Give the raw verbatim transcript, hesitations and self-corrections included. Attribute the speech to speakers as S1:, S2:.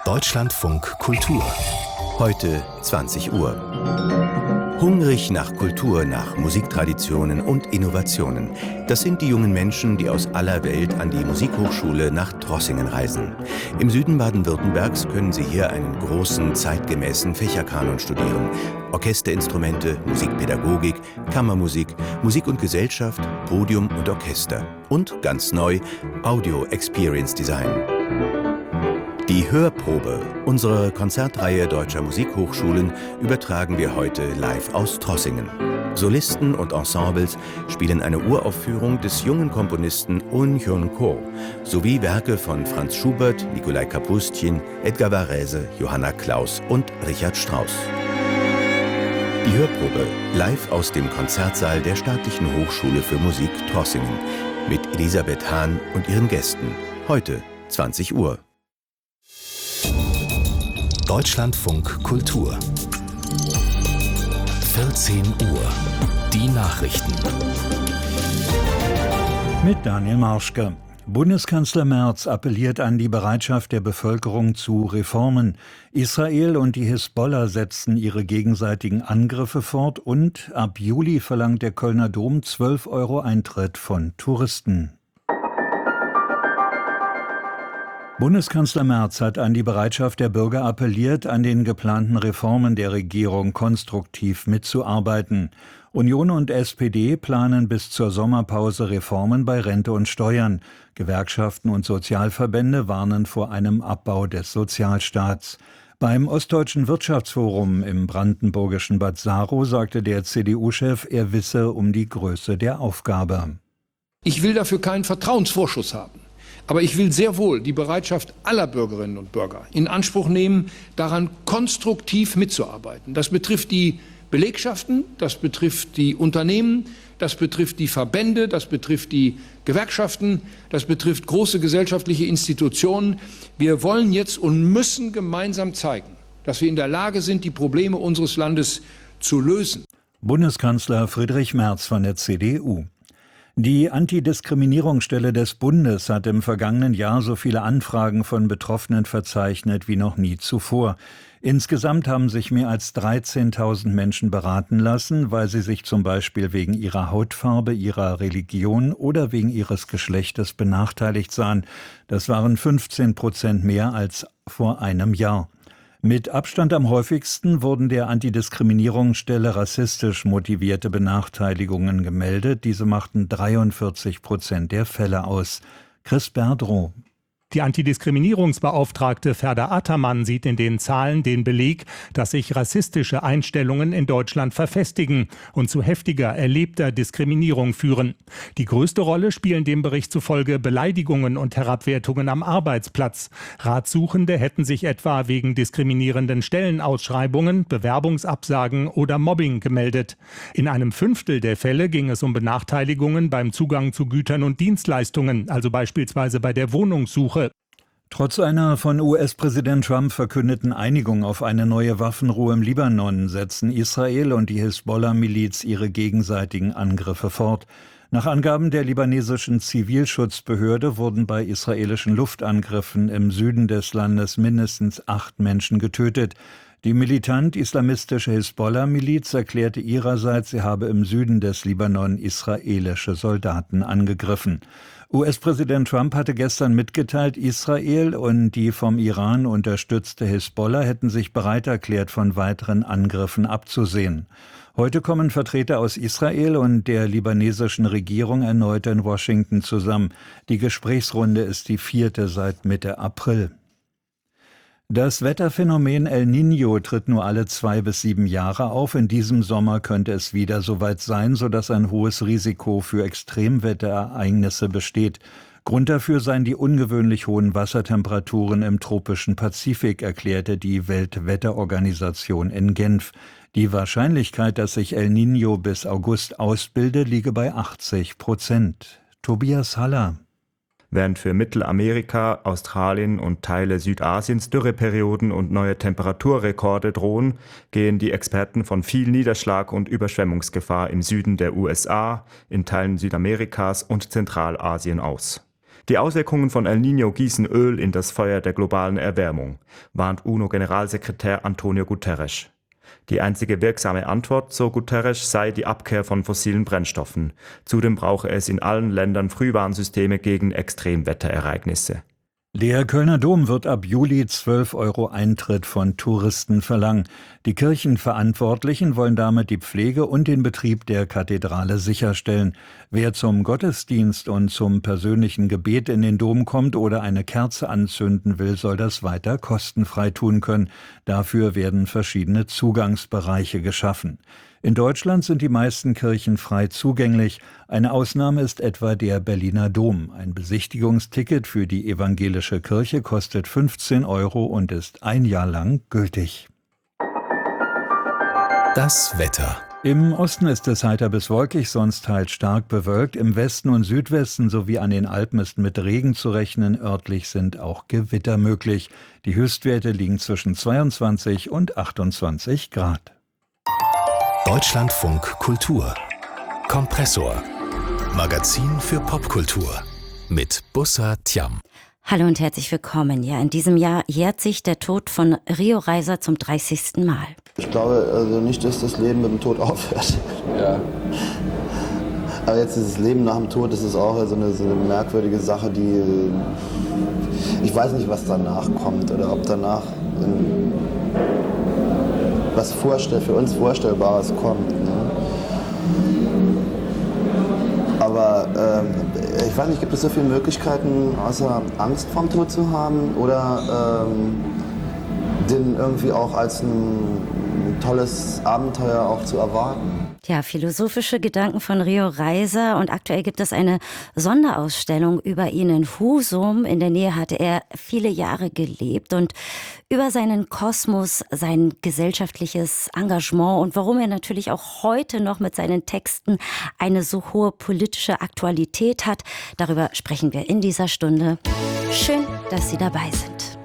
S1: Deutschlandfunk Kultur. Heute zwanzig Uhr. Hungrig nach Kultur, nach Musiktraditionen und Innovationen. Das sind die jungen Menschen, die aus aller Welt an die Musikhochschule nach Trossingen reisen. Im Süden Baden-Württembergs können sie hier einen großen, zeitgemäßen Fächerkanon studieren. Orchesterinstrumente, Musikpädagogik, Kammermusik, Musik und Gesellschaft, Podium und Orchester. Und ganz neu, Audio Experience Design. Die Hörprobe unserer Konzertreihe Deutscher Musikhochschulen übertragen wir heute live aus Trossingen. Solisten und Ensembles spielen eine Uraufführung des jungen Komponisten Un Hyun Ko sowie Werke von Franz Schubert, Nikolai Kapustin, Edgar Varèse, Johanna Klaus und Richard Strauss. Die Hörprobe live aus dem Konzertsaal der Staatlichen Hochschule für Musik Trossingen mit Elisabeth Hahn und ihren Gästen. Heute zwanzig Uhr. Deutschlandfunk Kultur. vierzehn Uhr. Die Nachrichten.
S2: Mit Daniel Marschke. Bundeskanzler Merz appelliert an die Bereitschaft der Bevölkerung zu Reformen. Israel und die Hisbollah setzen ihre gegenseitigen Angriffe fort und ab Juli verlangt der Kölner Dom zwölf Euro Eintritt von Touristen. Bundeskanzler Merz hat an die Bereitschaft der Bürger appelliert, an den geplanten Reformen der Regierung konstruktiv mitzuarbeiten. Union und S P D planen bis zur Sommerpause Reformen bei Rente und Steuern. Gewerkschaften und Sozialverbände warnen vor einem Abbau des Sozialstaats. Beim Ostdeutschen Wirtschaftsforum im brandenburgischen Bad Saro sagte der C D U-Chef, er wisse um die Größe der Aufgabe.
S3: Ich will dafür keinen Vertrauensvorschuss haben. Aber ich will sehr wohl die Bereitschaft aller Bürgerinnen und Bürger in Anspruch nehmen, daran konstruktiv mitzuarbeiten. Das betrifft die Belegschaften, das betrifft die Unternehmen, das betrifft die Verbände, das betrifft die Gewerkschaften, das betrifft große gesellschaftliche Institutionen. Wir wollen jetzt und müssen gemeinsam zeigen, dass wir in der Lage sind, die Probleme unseres Landes zu lösen.
S2: Bundeskanzler Friedrich Merz von der C D U. Die Antidiskriminierungsstelle des Bundes hat im vergangenen Jahr so viele Anfragen von Betroffenen verzeichnet wie noch nie zuvor. Insgesamt haben sich mehr als dreizehntausend Menschen beraten lassen, weil sie sich zum Beispiel wegen ihrer Hautfarbe, ihrer Religion oder wegen ihres Geschlechtes benachteiligt sahen. Das waren fünfzehn Prozent mehr als vor einem Jahr. Mit Abstand am häufigsten wurden der Antidiskriminierungsstelle rassistisch motivierte Benachteiligungen gemeldet. Diese machten dreiundvierzig Prozent der Fälle aus. Chris Berdrow.
S4: Die Antidiskriminierungsbeauftragte Ferda Ataman sieht in den Zahlen den Beleg, dass sich rassistische Einstellungen in Deutschland verfestigen und zu heftiger erlebter Diskriminierung führen. Die größte Rolle spielen dem Bericht zufolge Beleidigungen und Herabwertungen am Arbeitsplatz. Ratsuchende hätten sich etwa wegen diskriminierenden Stellenausschreibungen, Bewerbungsabsagen oder Mobbing gemeldet. In einem Fünftel der Fälle ging es um Benachteiligungen beim Zugang zu Gütern und Dienstleistungen, also beispielsweise bei der Wohnungssuche.
S2: Trotz einer von U S-Präsident Trump verkündeten Einigung auf eine neue Waffenruhe im Libanon setzen Israel und die Hisbollah-Miliz ihre gegenseitigen Angriffe fort. Nach Angaben der libanesischen Zivilschutzbehörde wurden bei israelischen Luftangriffen im Süden des Landes mindestens acht Menschen getötet. Die militant-islamistische Hisbollah-Miliz erklärte ihrerseits, sie habe im Süden des Libanon israelische Soldaten angegriffen. U S-Präsident Trump hatte gestern mitgeteilt, Israel und die vom Iran unterstützte Hisbollah hätten sich bereit erklärt, von weiteren Angriffen abzusehen. Heute kommen Vertreter aus Israel und der libanesischen Regierung erneut in Washington zusammen. Die Gesprächsrunde ist die vierte seit Mitte April. Das Wetterphänomen El Niño tritt nur alle zwei bis sieben Jahre auf. In diesem Sommer könnte es wieder soweit sein, sodass ein hohes Risiko für Extremwetterereignisse besteht. Grund dafür seien die ungewöhnlich hohen Wassertemperaturen im tropischen Pazifik, erklärte die Weltwetterorganisation in Genf. Die Wahrscheinlichkeit, dass sich El Niño bis August ausbilde, liege bei achtzig Prozent. Tobias Haller.
S5: Während für Mittelamerika, Australien und Teile Südasiens Dürreperioden und neue Temperaturrekorde drohen, gehen die Experten von viel Niederschlag und Überschwemmungsgefahr im Süden der U S A, in Teilen Südamerikas und Zentralasien aus. Die Auswirkungen von El Niño gießen Öl in das Feuer der globalen Erwärmung, warnt UNO-Generalsekretär Antonio Guterres. Die einzige wirksame Antwort, so Guterres, sei die Abkehr von fossilen Brennstoffen. Zudem brauche es in allen Ländern Frühwarnsysteme gegen Extremwetterereignisse.
S2: Der Kölner Dom wird ab Juli zwölf Euro Eintritt von Touristen verlangen. Die Kirchenverantwortlichen wollen damit die Pflege und den Betrieb der Kathedrale sicherstellen. Wer zum Gottesdienst und zum persönlichen Gebet in den Dom kommt oder eine Kerze anzünden will, soll das weiter kostenfrei tun können. Dafür werden verschiedene Zugangsbereiche geschaffen. In Deutschland sind die meisten Kirchen frei zugänglich. Eine Ausnahme ist etwa der Berliner Dom. Ein Besichtigungsticket für die evangelische Kirche kostet fünfzehn Euro und ist ein Jahr lang gültig.
S1: Das Wetter.
S2: Im Osten ist es heiter bis wolkig, sonst teils stark bewölkt. Im Westen und Südwesten sowie an den Alpen ist mit Regen zu rechnen. Örtlich sind auch Gewitter möglich. Die Höchstwerte liegen zwischen zweiundzwanzig und achtundzwanzig Grad.
S1: Deutschlandfunk Kultur. Kompressor. Magazin für Popkultur. Mit Bussa Tiam.
S6: Hallo und herzlich willkommen. Ja, in diesem Jahr jährt sich der Tod von Rio Reiser zum dreißigsten Mal.
S7: Ich glaube also nicht, dass das Leben mit dem Tod aufhört. Ja. Aber jetzt dieses Leben nach dem Tod, das ist auch so eine, so eine merkwürdige Sache, die... Ich weiß nicht, was danach kommt oder ob danach in, was vorstell, für uns Vorstellbares kommt. Ne? Aber ähm, ich weiß nicht, gibt es so viele Möglichkeiten, außer Angst vorm Tod zu haben oder ähm, den irgendwie auch als ein tolles Abenteuer auch zu erwarten?
S6: Ja, philosophische Gedanken von Rio Reiser, und aktuell gibt es eine Sonderausstellung über ihn in Husum. In der Nähe hatte er viele Jahre gelebt, und über seinen Kosmos, sein gesellschaftliches Engagement und warum er natürlich auch heute noch mit seinen Texten eine so hohe politische Aktualität hat, darüber sprechen wir in dieser Stunde. Schön, dass Sie dabei sind.